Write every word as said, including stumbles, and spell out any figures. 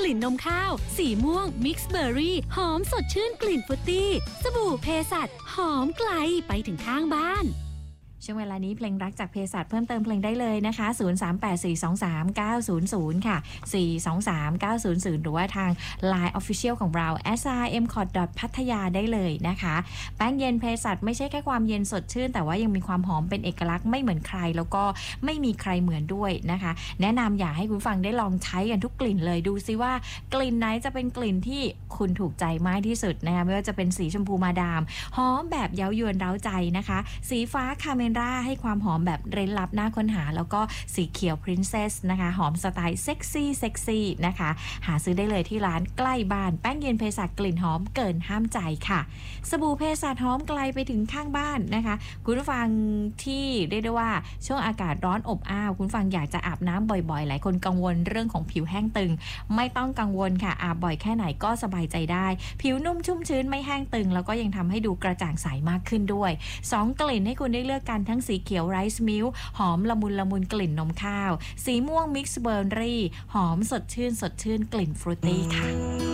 กลิ่นนมข้าวสีม่วงมิกซ์เบอร์รี่หอมสดชื่นกลิ่นฟรุตตี้สบู่เภสัชหอมไกลไปถึงข้างบ้านช่วงเวลานี้เพลงรักจากเภสัชเพิ่มเติมเพลงได้เลยนะคะศูนย์ สาม แปด สี่ สอง สาม เก้า ศูนย์ ศูนย์ ค่ะสี่ สอง สาม เก้า ศูนย์ ศูนย์หรือว่าทาง ไลน์ Official ของเรา เอส อาร์ เอ็ม ซี โอ ที พัทยาได้เลยนะคะแป้งเย็นเภสัชไม่ใช่แค่ความเย็นสดชื่นแต่ว่ายังมีความหอมเป็นเอกลักษณ์ไม่เหมือนใครแล้วก็ไม่มีใครเหมือนด้วยนะคะแนะนำอยากให้คุณฟังได้ลองใช้กันทุกกลิ่นเลยดูซิว่ากลิ่นไหนจะเป็นกลิ่นที่คุณถูกใจมากที่สุดนะคะไม่ว่าจะเป็นสีชมพูมาดามหอมแบบเย้ายวนเร้าใจนะคะสีฟ้าคาเมราให้ความหอมแบบเร้นลับน่าค้นหาแล้วก็สีเขียว Princess นะคะหอมสไตล์เซ็กซี่เซ็กซี่นะคะหาซื้อได้เลยที่ร้านใกล้บ้านแป้งเย็นเภสัชกลิ่นหอมเกินห้ามใจค่ะสบู่เภสัชหอมไกลไปถึงข้างบ้านนะคะคุณผู้ฟังที่เรียกได้ว่าช่วงอากาศร้อนอบอ้าวคุณฟังอยากจะอาบน้ำบ่อยๆหลายคนกังวลเรื่องของผิวแห้งตึงไม่ต้องกังวลค่ะอาบบ่อยแค่ไหนก็สบายใจได้ผิวนุ่มชุ่มชื้นไม่แห้งตึงแล้วก็ยังทำให้ดูกระจ่างใสมากขึ้นด้วยสองกลิ่นให้คุณได้เลือกกันทั้งสีเขียวไรซ์มิลค์หอมละมุนละมุนกลิ่นนมข้าวสีม่วงมิกซ์เบอร์รี่หอมสดชื่นสดชื่นกลิ่นฟรุตตี้ค่ะ